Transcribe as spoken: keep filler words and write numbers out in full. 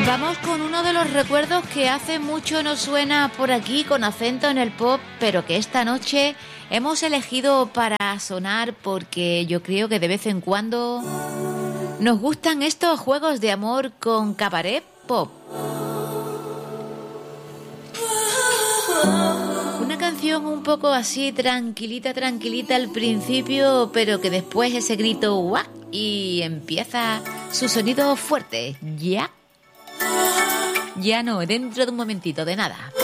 Vamos con uno de los recuerdos que hace mucho nos suena por aquí con acento en el pop, pero que esta noche hemos elegido para sonar porque yo creo que de vez en cuando nos gustan estos juegos de amor con cabaret pop. Una canción un poco así tranquilita, tranquilita al principio, pero que después ese grito ¡guau! Y empieza su sonido fuerte. ¿Ya? Ya no, dentro de un momentito, de nada.